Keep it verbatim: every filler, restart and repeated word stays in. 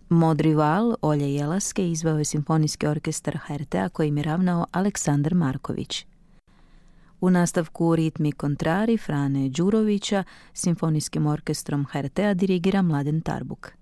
Modri val Olje Jelaske izveo je Simfonijski orkestar H R T-a kojim je ravnao Aleksandar Marković. U nastavku Ritmi kontrari Frane Đurovića Simfonijskim orkestrom H R T-a dirigira Mladen Tarbuk.